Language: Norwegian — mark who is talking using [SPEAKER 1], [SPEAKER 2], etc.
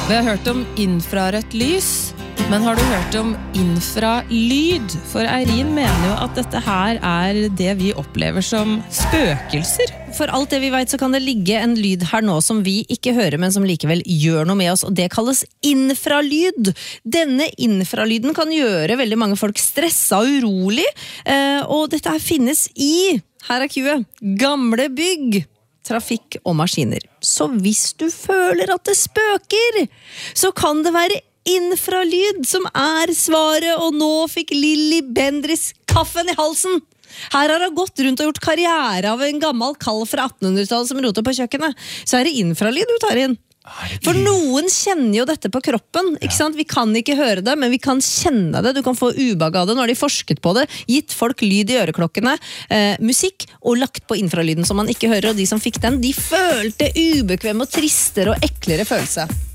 [SPEAKER 1] Vi har hørt om infrarødt lys, men har du hørt om infralyd? For Eirin mener jo at dette her er det vi opplever som spøkelser.
[SPEAKER 2] For alt det vi vet så kan det ligge en lyd her nå som vi ikke hører, men som likevel gjør noe med oss, og det kalles infralyd. Denne infralyden kan gjøre veldig mange folk stressa og urolig, og dette her finnes i, her er Q-et, gamle bygg, trafikk og maskiner. Så hvis du føler at det spøker, så kan det være infralyd som er svaret, og nå fikk Lilly Bendriss kaffen i halsen. Her har hun gått rundt og gjort karriere av en gammel kall fra 1800-tallet som roter på kjøkkenet. Så er det infralyd du tar inn. For noen kjenner jo dette på kroppen, ikke sant? Vi kan ikke høre det, men vi kan kjenne det. Du kan få ubehag av det. Nå har de forsket på det, gitt folk lyd i øreklokkene, musikk, og lagt på infralyden som man ikke hører, og de som fikk den, de følte ubekvem og tristere og eklere følelse.